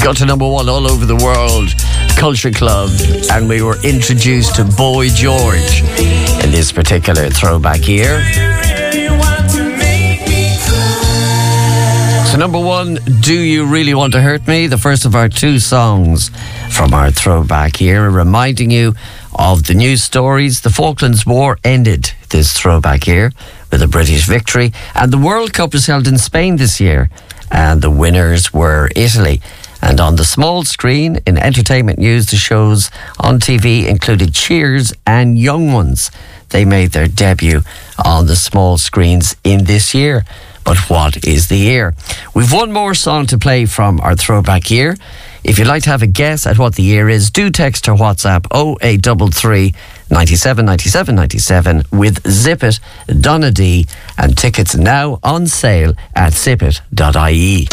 got to number one all over the world, Culture Club, and we were introduced to Boy George in this particular throwback year. So number one, Do You Really Want to Hurt Me? The first of our two songs from our throwback year, reminding you of the news stories. The Falklands War ended this throwback year with a British victory, and the World Cup was held in Spain this year, and the winners were Italy. And on the small screen, in entertainment news, the shows on TV included Cheers and Young Ones. They made their debut on the small screens in this year. But what is the year? We've one more song to play from our throwback year. If you'd like to have a guess at what the year is, do text or WhatsApp 0833 97 97 97 with Zip It, Donna D, and tickets now on sale at zipit.ie.